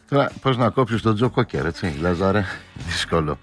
Τώρα πώς να κόψεις τον Τζο Κόκερ, έτσι, Λάζαρε, δύσκολο.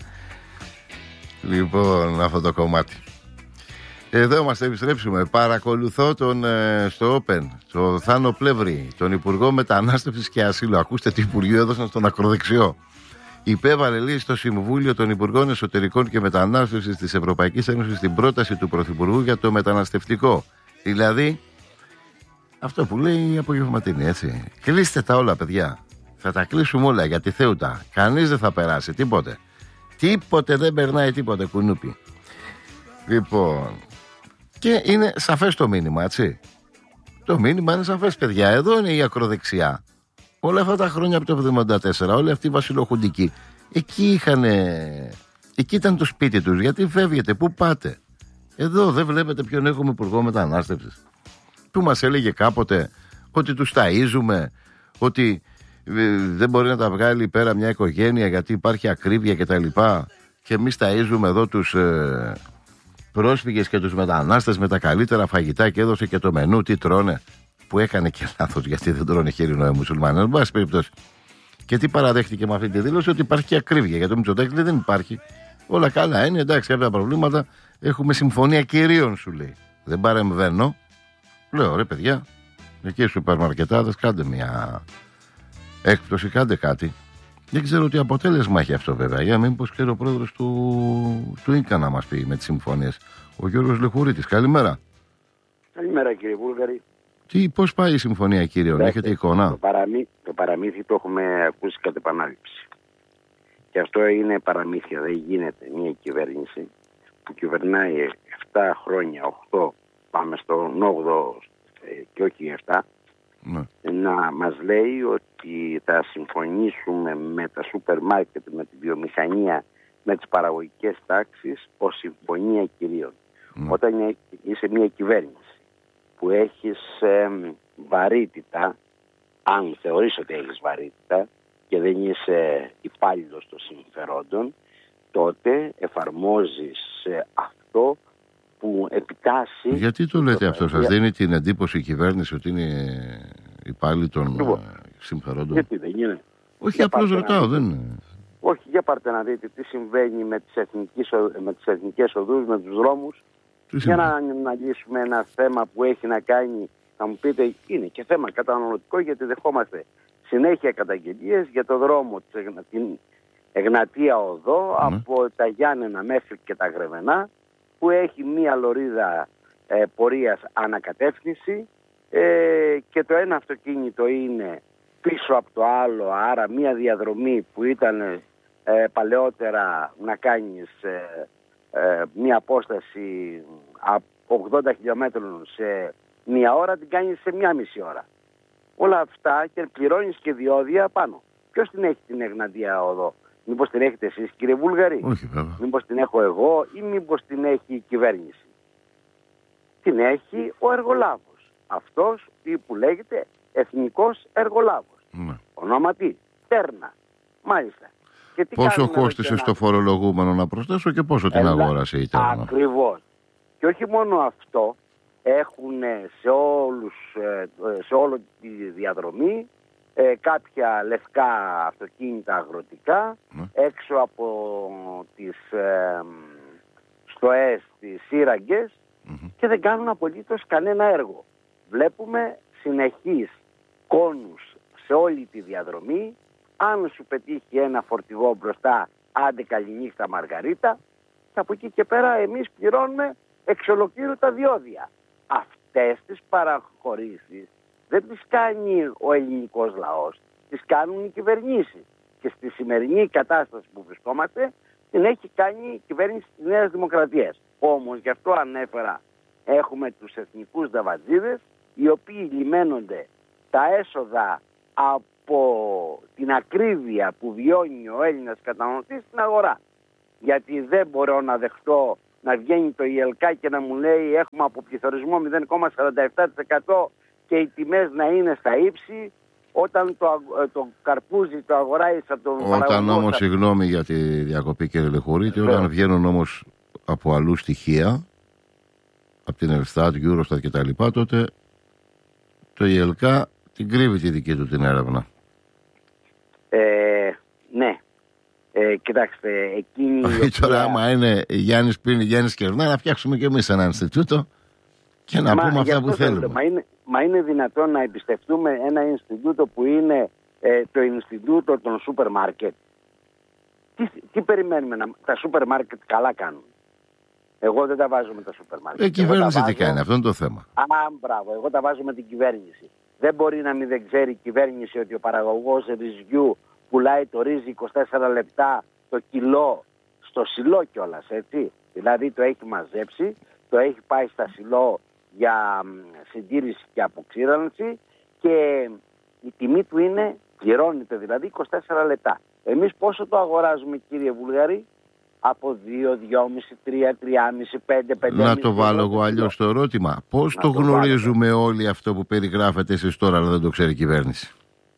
Λοιπόν, αυτό το κομμάτι. Εδώ μας επιστρέψουμε. Παρακολουθώ στο Open, το Θάνο Πλεύρη, τον Υπουργό Μετανάστευσης και Ασύλου. Ακούστε τι Υπουργείο έδωσαν στον ακροδεξιό. Υπέβαλε, λέει, στο Συμβούλιο των Υπουργών Εσωτερικών και Μετανάστευσης της Ευρωπαϊκής Ένωσης την πρόταση του Πρωθυπουργού για το μεταναστευτικό. Δηλαδή, αυτό που λέει η απογευματινή, έτσι. Κλείστε τα όλα, παιδιά. Θα τα κλείσουμε όλα για τη Θέουτα. Κανείς δεν θα περάσει, τίποτε. Τίποτε δεν περνάει, τίποτε, κουνούπι. Λοιπόν, και είναι σαφές το μήνυμα, έτσι. Το μήνυμα είναι σαφές, παιδιά. Εδώ είναι η ακροδεξιά. Όλα αυτά τα χρόνια από το 1974, όλοι αυτοί οι βασιλοχουντικοί, εκεί ήταν το σπίτι τους. Γιατί φεύγετε, πού πάτε? Εδώ δεν βλέπετε ποιον έχουμε υπουργό μετανάστευσης, που μας έλεγε κάποτε ότι τους ταΐζουμε, ότι δεν μπορεί να τα βγάλει πέρα μια οικογένεια γιατί υπάρχει ακρίβεια κτλ. Και εμείς ταΐζουμε εδώ τους πρόσφυγες και τους μετανάστες με τα καλύτερα φαγητά και έδωσε και το μενού τι τρώνε. Που έκανε και λάθος, γιατί δεν τρώνε χοιρινό οι μουσουλμάνοι. Εν πάση περιπτώσει. Και τι παραδέχτηκε με αυτή τη δήλωση? Ότι υπάρχει και ακρίβεια. Για το Μητσοτάκη δεν υπάρχει. Όλα καλά είναι, εντάξει, κάποια προβλήματα. Έχουμε συμφωνία κυρίων, σου λέει. Δεν παρεμβαίνω. Λέω, ρε παιδιά, εκεί οι σούπερ μαρκετάδες, κάντε μια έκπτωση, κάντε κάτι. Δεν ξέρω τι αποτέλεσμα έχει αυτό, βέβαια. Για μήπως και ο πρόεδρος του Ίνκα να μας πει με τις συμφωνίες. Ο Γιώργος Λεχουρίτης. Καλημέρα. Καλημέρα, κύριε Βούλγαρη. Πώς πάει η συμφωνία, κύριε, έχετε εικόνα? Το παραμύθι το έχουμε ακούσει κατ' επανάληψη. Και αυτό είναι παραμύθια. Δεν γίνεται μια κυβέρνηση που κυβερνάει 7 χρόνια, 8, πάμε στον 8ο και όχι 7, να μας λέει ότι θα συμφωνήσουμε με τα σούπερ μάρκετ, με τη βιομηχανία, με τις παραγωγικές τάξεις ως συμφωνία κυρίων. Όταν είσαι μια κυβέρνηση που έχεις βαρύτητα, αν θεωρείς ότι έχεις βαρύτητα και δεν είσαι υπάλληλος των συμφερόντων, τότε εφαρμόζεις αυτό που επιτάσσει. Γιατί το λέτε αυτό? Σας δίνει την εντύπωση η κυβέρνηση ότι είναι υπάλληλοι των συμφερόντων? Γιατί δεν είναι? Όχι, απλώς ρωτάω, δεν είναι. Όχι, για πάρτε να δείτε τι συμβαίνει με τις εθνικές οδούς, με τους δρόμους. Για να αναλύσουμε ένα θέμα που έχει να κάνει, να μου πείτε, είναι και θέμα καταναλωτικό, γιατί δεχόμαστε συνέχεια καταγγελίες για το δρόμο, την Εγνατία Οδό, από τα Γιάννενα μέχρι και τα Γρεβενά, που έχει μία λωρίδα πορείας ανακατεύθυνση και το ένα αυτοκίνητο είναι πίσω από το άλλο, άρα μία διαδρομή που ήταν παλαιότερα να κάνεις μία απόσταση από 80 χιλιόμετρων σε μία ώρα, την κάνεις σε μία μισή ώρα. Όλα αυτά και πληρώνεις και διόδια πάνω. Ποιος την έχει την Εγνατία Οδό? Μήπως την έχετε εσείς, κύριε Βούλγαρη? Όχι, βέβαια. Μήπως την έχω εγώ ή μήπως την έχει η κυβέρνηση? Την έχει ο εργολάβος. Αυτός που λέγεται εθνικός εργολάβος. Ονόματι Τέρνα. Μάλιστα. Και πόσο κόστισε στο φορολογούμενο, να προσθέσω, και πόσο την αγόρασε η Τέρνα? Ακριβώς. Και όχι μόνο αυτό, έχουν σε όλη τη διαδρομή κάποια λευκά αυτοκίνητα αγροτικά έξω από τις στοές, τις σύραγγες και δεν κάνουν απολύτως κανένα έργο. Βλέπουμε συνεχείς κόνους σε όλη τη διαδρομή. Αν σου πετύχει ένα φορτηγό μπροστά, άντε καληνύχτα Μαργαρίτα, και από εκεί και πέρα εμείς πληρώνουμε εξ ολοκλήρου τα διόδια. Αυτές τις παραχωρήσεις δεν τις κάνει ο ελληνικός λαός, τις κάνουν οι κυβερνήσεις. Και στη σημερινή κατάσταση που βρισκόμαστε την έχει κάνει η κυβέρνηση της Νέας Δημοκρατίας. Όμως γι' αυτό ανέφερα, έχουμε τους εθνικούς δαβατζίδες, οι οποίοι λιμένονται τα έσοδα από την ακρίβεια που βιώνει ο Έλληνας καταναλωτής στην αγορά. Γιατί δεν μπορώ να δεχτώ να βγαίνει το ΙΕΛΚΑ και να μου λέει έχουμε αποπληθωρισμό 0,47% και οι τιμές να είναι στα ύψη, όταν το καρπούζι το αγοράει από τον παραγωγό. Όταν όμως, συγγνώμη για τη διακοπή, κύριε Λεχουρίτη, όταν βγαίνουν όμως από αλλού στοιχεία, από την Ελστάτ, Eurostat κτλ., τότε το ΙΕΛΚΑ την κρύβει τη δική του την έρευνα. Ναι. Κοιτάξτε, εκείνη. Τώρα, άμα είναι Γιάννης πίνει, Γιάννης κερνά, να φτιάξουμε και εμείς ένα Ινστιτούτο και να πούμε αυτά που θέλουμε. Μα είναι δυνατόν να εμπιστευτούμε ένα Ινστιτούτο που είναι το Ινστιτούτο των σούπερ μάρκετ? Τι περιμένουμε? Τα σούπερ μάρκετ καλά κάνουν? Εγώ δεν τα βάζω με τα σούπερ μάρκετ. Η κυβέρνηση τι κάνει? Αυτό είναι το θέμα. Μπράβο. Εγώ τα βάζω με την κυβέρνηση. Δεν μπορεί να μην δεν ξέρει η κυβέρνηση ότι ο παραγωγός ρυζιού πουλάει το ρύζι 24 λεπτά το κιλό στο σιλό κιόλας, έτσι. Δηλαδή το έχει μαζέψει, το έχει πάει στα σιλό για συντήρηση και αποξήρανση και η τιμή του είναι, πληρώνεται δηλαδή 24 λεπτά. Εμείς πόσο το αγοράζουμε, κύριε Βουλγαρή? Από 2, 2,5, 3, 3,5, 5. Να το βάλω εγώ αλλιώς το ερώτημα. Πώς το γνωρίζουμε όλοι αυτό που περιγράφετε εσείς τώρα, αλλά δεν το ξέρει η κυβέρνηση?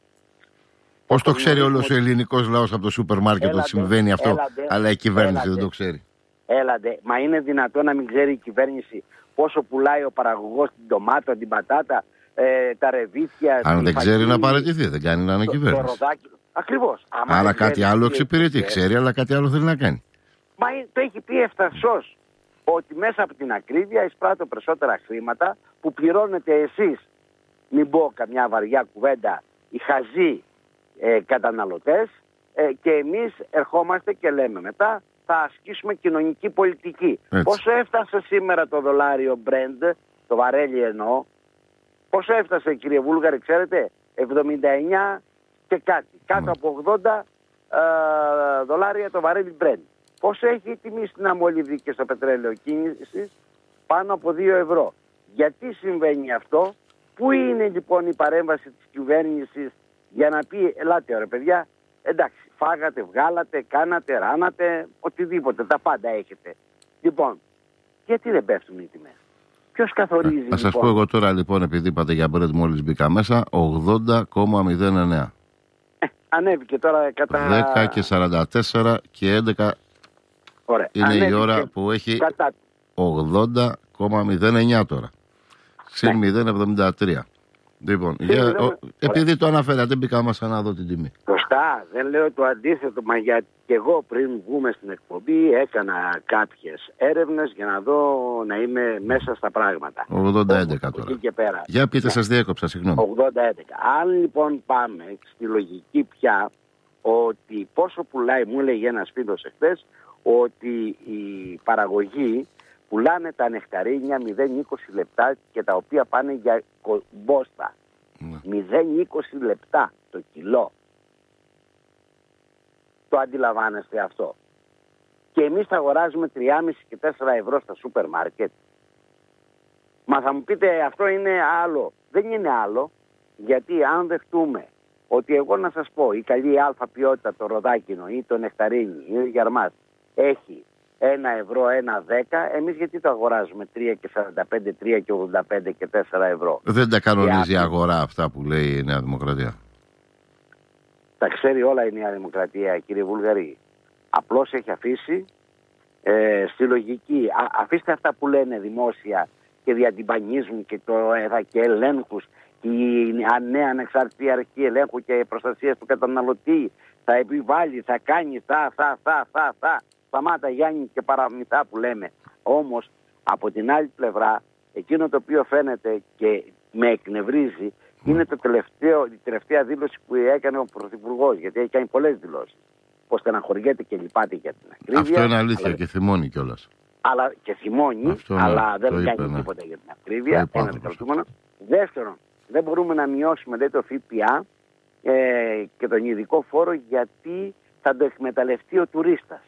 Πώς το ξέρει όλος ο ελληνικός λαός από το σούπερ μάρκετ ότι συμβαίνει αυτό, αλλά η κυβέρνηση δεν το ξέρει? Έλατε, μα είναι δυνατόν να μην ξέρει η κυβέρνηση πόσο πουλάει ο παραγωγός την ντομάτα, την πατάτα, τα ρεβίθια? Αν δεν ξέρει, να παραιτηθεί, δεν κάνει να είναι κυβέρνηση. Ακριβώς. Άρα κάτι άλλο εξυπηρετεί, ξέρει, αλλά κάτι άλλο θέλει να κάνει. Μα το έχει πει ευθαρσώς ότι μέσα από την ακρίβεια εισπράττω περισσότερα χρήματα που πληρώνετε εσείς, μην πω καμιά βαριά κουβέντα, οι χαζοί καταναλωτές, και εμείς ερχόμαστε και λέμε μετά θα ασκήσουμε κοινωνική πολιτική. Έτσι. Πόσο έφτασε σήμερα το δολάριο Brent, το βαρέλι εννοώ? Πόσο έφτασε, κύριε Βούλγαρη, ξέρετε? 79 και κάτι. Κάτω από 80 δολάρια το βαρέλι Brent. Πόσο έχει η τιμή στην αμμολυβή και στο πετρέλαιο κίνησης? Πάνω από 2 ευρώ. Γιατί συμβαίνει αυτό? Πού είναι λοιπόν η παρέμβαση της κυβέρνησης για να πει ελάτε ρε παιδιά, εντάξει, φάγατε, βγάλατε, κάνατε, ράνατε, οτιδήποτε, τα πάντα έχετε. Λοιπόν, γιατί δεν πέφτουν οι τιμές? Ποιος καθορίζει? Να λοιπόν? σας πω εγώ τώρα λοιπόν, επειδή είπατε για Brent μόλις μπήκα μέσα, 80,09. Ανέβηκε τώρα κατά 10 και 44 και 11. Ωραία. Είναι η ώρα που έχει κατά 80,09 τώρα. Συν 0,73. Λοιπόν, επειδή το αναφέρατε, μπήκα μέσα να δω την τιμή. Σωστά, δεν λέω το αντίθετο, μα γιατί και εγώ πριν βγούμε στην εκπομπή έκανα κάποιες έρευνες για να δω, να είμαι μέσα στα πράγματα. 80-11 τώρα. Και πέρα. Για πείτε, σας διέκοψα, συγγνώμη. 80-11. Αν λοιπόν πάμε στη λογική πια ότι πόσο πουλάει, μου έλεγε ένας φίλος εχθές, ότι η παραγωγή πουλάνε τα νεκταρίνια 0,20 λεπτά και τα οποία πάνε για κομπόστα. 0,20 λεπτά το κιλό. Το αντιλαμβάνεστε αυτό? Και εμείς θα αγοράζουμε 3,5 και 4 ευρώ στα σούπερ μάρκετ. Μα θα μου πείτε αυτό είναι άλλο. Δεν είναι άλλο, γιατί αν δεχτούμε ότι εγώ να σας πω η καλή αλφα ποιότητα το ροδάκινο ή το νεκταρίνι ή ο γερμάς έχει 1 ευρώ, 1,10, εμείς γιατί το αγοράζουμε 3 και 45, 3 και 85 και 4 ευρώ? Δεν τα κανονίζει η αγορά αυτά που λέει η Νέα Δημοκρατία? Τα ξέρει όλα η Νέα Δημοκρατία, κύριε Βουλγαρή. Απλώς έχει αφήσει στη λογική. Αφήστε αυτά που λένε δημόσια και διατυμπανίζουν και και ελέγχους και η νέα ανεξάρτητη αρχή ελέγχου και προστασίας του καταναλωτή θα επιβάλλει, θα κάνει, θα. Σταμάτα Γιάννη και παραμυθά που λέμε. Όμως από την άλλη πλευρά εκείνο το οποίο φαίνεται και με εκνευρίζει είναι η τελευταία δήλωση που έκανε ο Πρωθυπουργός, γιατί έχει κάνει πολλές δηλώσεις. Πως στεναχωριέται και λυπάται για την ακρίβεια. Αυτό είναι αλήθεια, και θυμώνει κιόλας. Αλλά και θυμώνει, αλλά δεν κάνει τίποτα για την ακρίβεια. Ένα δεκαλτούμενο. Δεύτερον, δεν μπορούμε να μειώσουμε το ΦΠΑ και τον ειδικό φόρο, γιατί θα το εκμεταλλευτεί ο τουρίστας.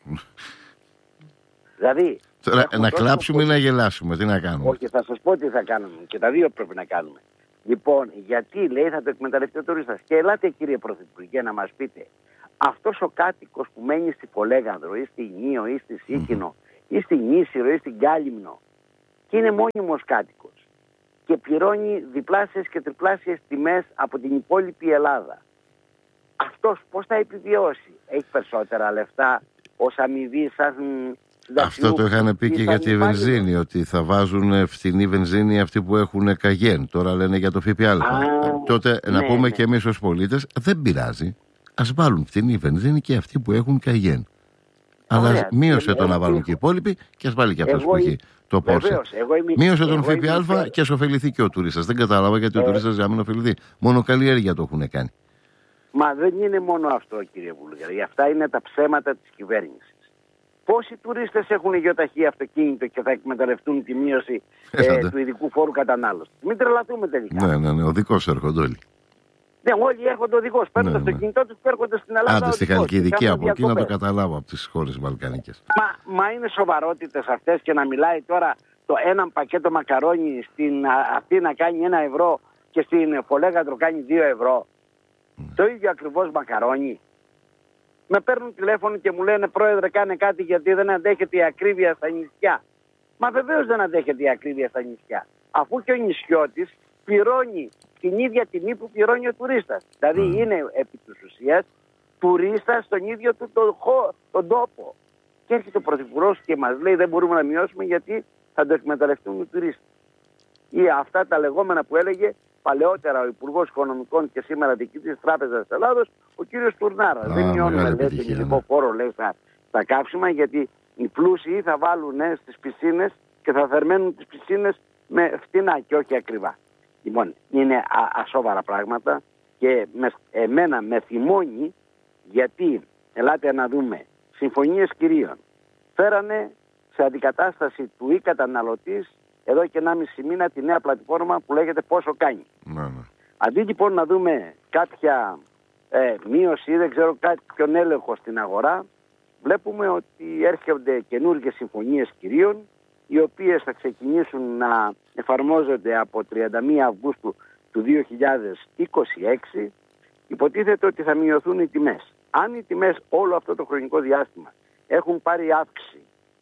Δηλαδή, τώρα, να κλάψουμε ή να γελάσουμε, τι να κάνουμε? Όχι, θα σας πω τι θα κάνουμε. Και τα δύο πρέπει να κάνουμε. Λοιπόν, γιατί λέει θα το εκμεταλλευτεί ο τουρίστας? Και ελάτε, κύριε Πρωθυπουργέ, να μας πείτε, αυτός ο κάτοικος που μένει στη Φολέγανδρο ή στη Νίο ή στη Σίκινο ή στη Νήσυρο ή στην Κάλυμνο και είναι μόνιμος κάτοικος και πληρώνει διπλάσιες και τριπλάσιες τιμές από την υπόλοιπη Ελλάδα, αυτός πώς θα επιβιώσει? Έχει περισσότερα λεφτά ως αμοιβή σαν αυτό το είχαν πει και για τη βενζίνη, ότι θα βάζουν φθηνή βενζίνη αυτοί που έχουν καγέν. Τώρα λένε για το ΦΠΑ. Τότε να πούμε και εμείς ως πολίτες, δεν πειράζει. ας βάλουν φτηνή βενζίνη και αυτοί που έχουν Καγιέν. Αλλά μείωσε το να βάλουν και οι υπόλοιποι και ας βάλει και αυτός που έχει το Πόρσε. Μείωσε τον ΦΠΑ και ας ωφεληθεί και ο τουρίστας. Δεν κατάλαβα γιατί ο τουρίστας για να μην ωφεληθεί. Μόνο καλλιέργεια το έχουν κάνει. Μα δεν είναι μόνο αυτό, κύριε Βουλγαρή. Αυτά είναι τα ψέματα της κυβέρνησης. Πόσοι τουρίστες έχουν γεωταχή αυτοκίνητο και θα εκμεταλλευτούν τη μείωση του ειδικού φόρου κατανάλωσης? Μην τρελαθούμε τελικά. Ναι, οδικός έρχονται όλοι. Ναι, όλοι έρχονται οδηγός. Παίρνουν το αυτοκίνητό τους και έρχονται στην Ελλάδα. Άντε, στη Χαλκιδική από εκεί να το καταλάβω από τις χώρες βαλκανικές. Μα είναι σοβαρότητες αυτές και να μιλάει τώρα το ένα πακέτο μακαρόνι στην Αθήνα κάνει 1 ευρώ και στην Φολέγατρο κάνει 2 ευρώ. Το ίδιο ακριβώς μακαρόνι. Με παίρνουν τηλέφωνο και μου λένε, πρόεδρε, κάνε κάτι γιατί δεν αντέχεται η ακρίβεια στα νησιά. Μα βεβαίως δεν αντέχεται η ακρίβεια στα νησιά. Αφού και ο νησιώτης πληρώνει την ίδια τιμή που πληρώνει ο τουρίστας. Δηλαδή είναι επί της ουσίας τουρίστας στον ίδιο του τον τόπο. Και έρχεται ο Πρωθυπουργός και μας λέει δεν μπορούμε να μειώσουμε γιατί θα το εκμεταλλευτούν οι τουρίστες. Ή αυτά τα λεγόμενα που έλεγε παλαιότερα ο Υπουργός Οικονομικών και σήμερα διοικητής Τράπεζας της Ελλάδος, ο κύριος Τουρνάρας. Δεν μειώνουμε τον ειδικό φόρο στα καύσιμα γιατί οι πλούσιοι θα βάλουν στις πισίνες και θα θερμαίνουν τις πισίνες με φτηνά και όχι ακριβά. Λοιπόν, είναι ασόβαρα πράγματα και εμένα με θυμώνει γιατί, ελάτε να δούμε, συμφωνίες κυρίων φέρανε σε αντικατάσταση του ή-καταναλωτής εδώ και 1,5 μήνα τη νέα πλατφόρμα που λέγεται Πόσο κάνει. Αντί λοιπόν να δούμε κάποια μείωση ή δεν ξέρω κάποιον έλεγχο στην αγορά, βλέπουμε ότι έρχονται καινούργιες συμφωνίες κυρίων οι οποίες θα ξεκινήσουν να εφαρμόζονται από 31 Αυγούστου του 2026. Υποτίθεται ότι θα μειωθούν οι τιμές. Αν οι τιμές όλο αυτό το χρονικό διάστημα έχουν πάρει αύξηση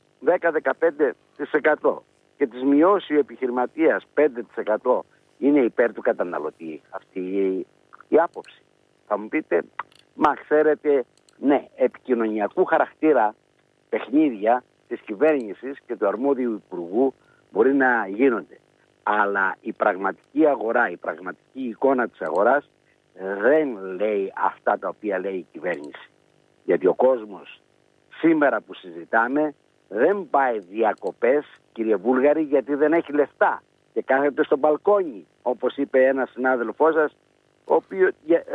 10-15% και τις μειώσει ο επιχειρηματίας 5%, είναι υπέρ του καταναλωτή αυτή η άποψη? Θα μου πείτε, μα ξέρετε, ναι, επικοινωνιακού χαρακτήρα παιχνίδια της κυβέρνησης και του αρμόδιου υπουργού μπορεί να γίνονται. Αλλά η πραγματική αγορά, η πραγματική εικόνα της αγοράς δεν λέει αυτά τα οποία λέει η κυβέρνηση. Γιατί ο κόσμος σήμερα που συζητάμε δεν πάει διακοπές, κύριε Βούλγαρη, γιατί δεν έχει λεφτά και κάθεται στο μπαλκόνι, όπως είπε ένας συνάδελφός σας, ο οποίος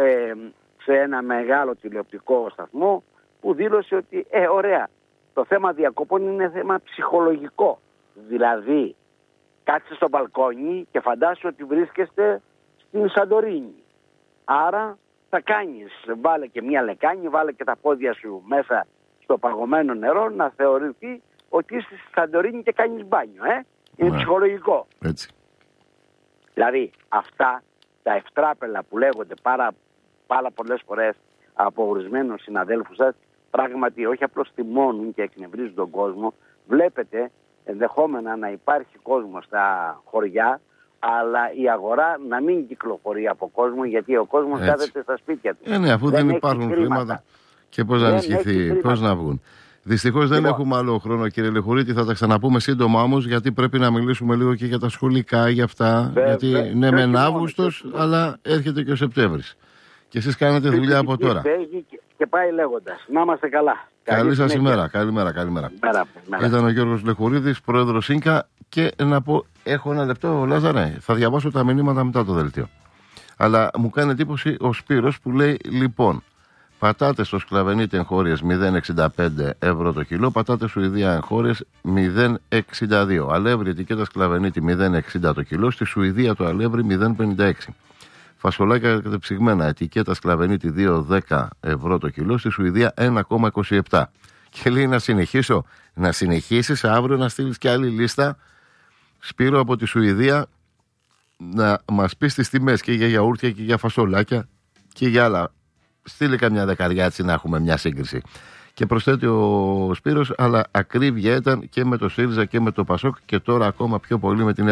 σε ένα μεγάλο τηλεοπτικό σταθμό που δήλωσε ότι ωραία, το θέμα διακοπών είναι θέμα ψυχολογικό. Δηλαδή, κάτσε στο μπαλκόνι και φαντάσου ότι βρίσκεστε στην Σαντορίνη. Άρα θα κάνεις, βάλε και μια λεκάνη, βάλε και τα πόδια σου μέσα στο παγωμένο νερό να θεωρηθεί ότι είσαι στη Σαντορίνη και κάνεις μπάνιο. Είναι ψυχολογικό. Έτσι. Δηλαδή, αυτά τα ευτράπελα που λέγονται πάρα πολλές φορές από ορισμένους συναδέλφους σας, πράγματι όχι απλώς τιμώνουν και εκνευρίζουν τον κόσμο. Βλέπετε ενδεχόμενα να υπάρχει κόσμο στα χωριά, αλλά η αγορά να μην κυκλοφορεί από κόσμο, γιατί ο κόσμος κάθεται στα σπίτια του. Ναι, αφού δεν υπάρχουν χρήματα και πώς να ενισχυθεί, πώς να βγουν. Δυστυχώς δεν έχουμε άλλο χρόνο, κύριε Λεχουρίτη. Θα τα ξαναπούμε σύντομα όμως, γιατί πρέπει να μιλήσουμε λίγο και για τα σχολικά, για αυτά. Γιατί ναι, μεν Αύγουστος, αλλά έρχεται και ο Σεπτέμβρης. Και εσείς κάνετε δουλειά από τώρα. Και πάει λέγοντας. Να είμαστε καλά. Καλή σας ημέρα. Καλημέρα. Ήταν ο Γιώργος Λεχουρίδης, πρόεδρος ΣΥΝΚΑ. Και να πω, έχω ένα λεπτό, Λάζαρε. Θα διαβάσω τα μηνύματα μετά το δελτίο. Αλλά μου κάνει εντύπωση ο Σπύρος που λέει: λοιπόν, πατάτες στο Σκλαβενίτη εγχώριες 0,65 ευρώ το κιλό, πατάτες Σουηδία εγχώριες 0,62. Αλεύρι ετικέτα Σκλαβενίτη 0,60 το κιλό, στη Σουηδία το αλεύρι 0,56. Φασολάκια κατεψυγμένα ετικέτα Σκλαβενίτη 2,10 ευρώ το κιλό, στη Σουηδία 1,27. Και λέει να συνεχίσω. Να συνεχίσεις αύριο να στείλεις και άλλη λίστα, Σπύρο, από τη Σουηδία, να μας πεις τις τιμές και για γιαούρτια και για φασολάκια και για άλλα. Στείλε καμιά δεκαριά έτσι να έχουμε μια σύγκριση. Και προσθέτει ο Σπύρος, αλλά ακρίβεια ήταν και με το ΣΥΡΙΖΑ και με το ΠΑΣΟΚ και τώρα ακόμα πιο πολύ με την